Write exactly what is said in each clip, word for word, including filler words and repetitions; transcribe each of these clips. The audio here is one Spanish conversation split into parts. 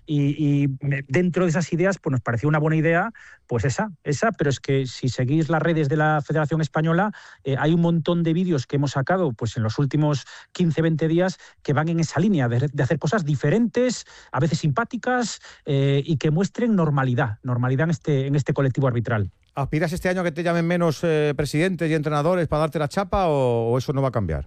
y, y dentro de esas ideas pues nos pareció una buena idea, pues esa, esa, pero es que si seguís las redes de la Federación Española, eh, hay un montón de vídeos que hemos sacado pues en los últimos quince, veinte días que van en esa línea de, de hacer cosas diferentes, a veces simpáticas, eh, y que muestren normalidad, normalidad en este, en este colectivo arbitral. ¿Aspiras este año a que te llamen menos eh, presidentes y entrenadores para darte la chapa o, o eso no va a cambiar?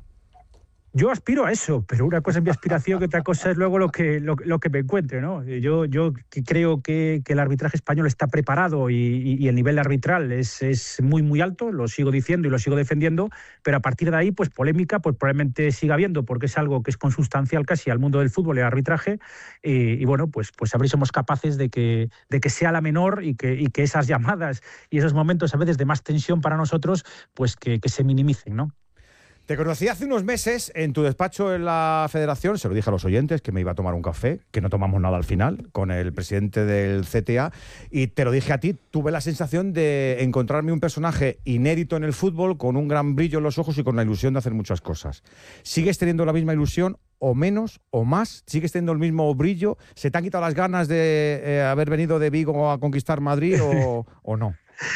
Yo aspiro a eso, pero una cosa es mi aspiración y otra cosa es luego lo que, lo, lo que me encuentre, ¿no? Yo, yo creo que, que el arbitraje español está preparado y, y, y el nivel arbitral es, es muy, muy alto, lo sigo diciendo y lo sigo defendiendo, pero a partir de ahí, pues polémica, pues probablemente siga habiendo, porque es algo que es consustancial casi al mundo del fútbol y al arbitraje, y, y bueno, pues, pues a ver si somos capaces de que, de que sea la menor y que, y que esas llamadas y esos momentos a veces de más tensión para nosotros, pues que, que se minimicen, ¿no? Te conocí hace unos meses en tu despacho en la Federación, se lo dije a los oyentes que me iba a tomar un café, que no tomamos nada al final, con el presidente del C T A, y te lo dije a ti, tuve la sensación de encontrarme un personaje inédito en el fútbol, con un gran brillo en los ojos y con la ilusión de hacer muchas cosas. ¿Sigues teniendo la misma ilusión, o menos, o más? ¿Sigues teniendo el mismo brillo? ¿Se te han quitado las ganas de eh, haber venido de Vigo a conquistar Madrid o, o no?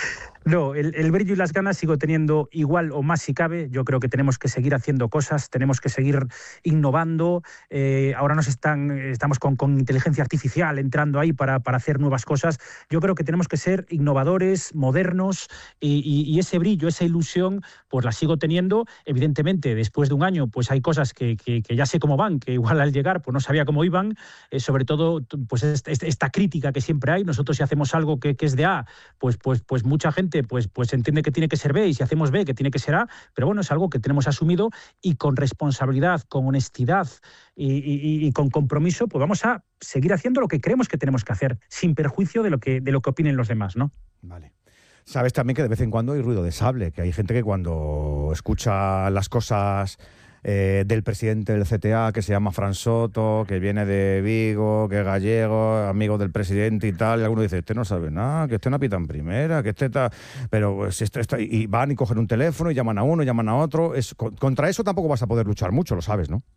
No, el, el brillo y las ganas sigo teniendo igual o más si cabe. Yo creo que tenemos que seguir haciendo cosas, tenemos que seguir innovando. Eh, ahora nos están, estamos con, con inteligencia artificial entrando ahí para, para hacer nuevas cosas. Yo creo que tenemos que ser innovadores, modernos, y, y, y ese brillo, esa ilusión, pues la sigo teniendo. Evidentemente, después de un año, pues hay cosas que, que, que ya sé cómo van, que igual al llegar pues no sabía cómo iban. Eh, sobre todo, pues esta, esta crítica que siempre hay. Nosotros si hacemos algo que, que es de A, pues, pues, pues mucha gente Pues, pues entiende que tiene que ser B, y si hacemos B, que tiene que ser A, pero bueno, es algo que tenemos asumido, y con responsabilidad, con honestidad y, y, y con compromiso, pues vamos a seguir haciendo lo que creemos que tenemos que hacer, sin perjuicio de lo que, de lo que opinen los demás, ¿no? Vale. Sabes también que de vez en cuando hay ruido de sable, que hay gente que cuando escucha las cosas eh, del presidente del C T A, que se llama Fran Soto, que viene de Vigo, que es gallego, amigo del presidente y tal, y alguno dice, este no sabe nada, que este no pita en primera, que este está... Pero pues, este está... Y van y cogen un teléfono y llaman a uno, y llaman a otro. Es... Contra eso tampoco vas a poder luchar mucho, lo sabes, ¿no?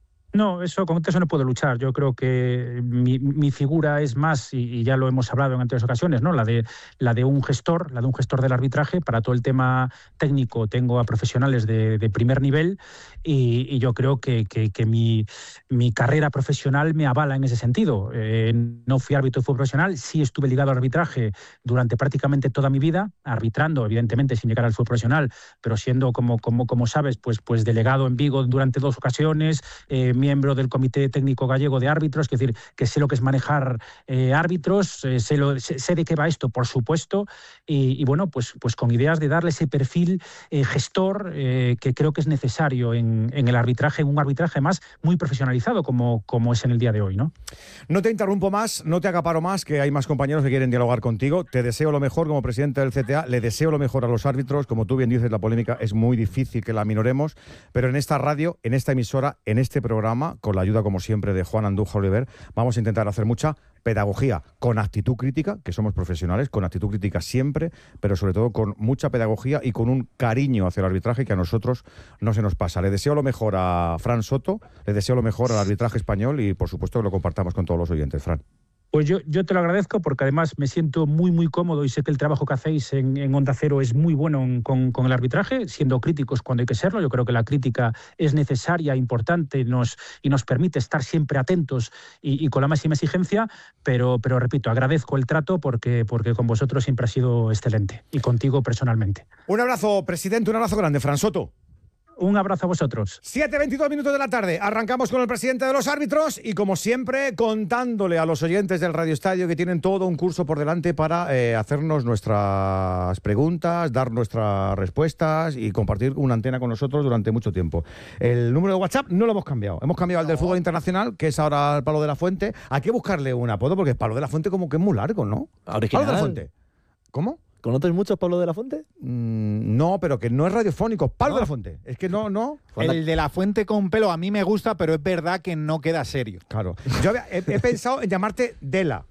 No, eso, con eso no puedo luchar. Yo creo que mi, mi figura es más, y, y ya lo hemos hablado en anteriores ocasiones, ¿no? La de, la de un gestor, la de un gestor del arbitraje. Para todo el tema técnico tengo a profesionales de, de primer nivel, y, y yo creo que, que, que mi, mi carrera profesional me avala en ese sentido. Eh, no fui árbitro de fútbol profesional, sí estuve ligado al arbitraje durante prácticamente toda mi vida, arbitrando, evidentemente sin llegar al fútbol profesional, pero siendo, como, como, como sabes, pues, pues delegado en Vigo durante dos ocasiones, eh, miembro del Comité Técnico Gallego de Árbitros, es decir, que sé lo que es manejar eh, árbitros, eh, sé, lo, sé, sé de qué va esto, por supuesto, y, y bueno, pues, pues con ideas de darle ese perfil eh, gestor eh, que creo que es necesario en, en el arbitraje, en un arbitraje más muy profesionalizado como, como es en el día de hoy, ¿no? No te interrumpo más, no te acaparo más, que hay más compañeros que quieren dialogar contigo. Te deseo lo mejor como presidente del C T A, le deseo lo mejor a los árbitros. Como tú bien dices, la polémica es muy difícil que la minoremos, pero en esta radio, en esta emisora, en este programa, con la ayuda, como siempre, de Juan Andújar Oliver, vamos a intentar hacer mucha pedagogía con actitud crítica, que somos profesionales, con actitud crítica siempre, pero sobre todo con mucha pedagogía y con un cariño hacia el arbitraje que a nosotros no se nos pasa. Le deseo lo mejor a Fran Soto, le deseo lo mejor al arbitraje español y, por supuesto, que lo compartamos con todos los oyentes. Fran. Pues yo, yo te lo agradezco, porque además me siento muy, muy cómodo, y sé que el trabajo que hacéis en, en Onda Cero es muy bueno en, con, con el arbitraje, siendo críticos cuando hay que serlo. Yo creo que la crítica es necesaria, importante, nos, y nos permite estar siempre atentos y, y con la máxima exigencia, pero, pero repito, agradezco el trato porque, porque con vosotros siempre ha sido excelente, y contigo personalmente. Un abrazo, presidente, un abrazo grande, Fran Soto. Un abrazo a vosotros. siete veintidós minutos de la tarde. Arrancamos con el presidente de los árbitros y, como siempre, contándole a los oyentes del Radio Estadio que tienen todo un curso por delante para eh, hacernos nuestras preguntas, dar nuestras respuestas y compartir una antena con nosotros durante mucho tiempo. El número de WhatsApp no lo hemos cambiado. Hemos cambiado el del fútbol internacional, que es ahora el Palo de la Fuente. Hay que buscarle un apodo porque el Palo de la Fuente como que es muy largo, ¿no? Original. Palo de la Fuente. ¿Cómo? ¿Conoces mucho a Pablo de la Fuente? Mm, no, pero que no es radiofónico. Pablo ¿No? de la Fuente. Es que no, no. El de la Fuente con pelo a mí me gusta, pero es verdad que no queda serio. Claro. Yo había, he, he pensado en llamarte Dela.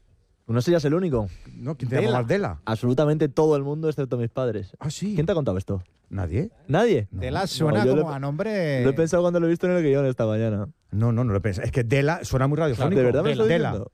No serías el único. ¿No? ¿Quién te Dela. llama más Dela? Absolutamente todo el mundo, excepto mis padres. Ah, sí. ¿Quién te ha contado esto? ¿Nadie? ¿Nadie? De la suena No, yo como lo- a nombre... Lo he pensado cuando lo he visto en el guión esta mañana. No, no, no lo he pensado. Es que Dela suena muy radiofónico. ¿De verdad me lo estoy Dela. diciendo?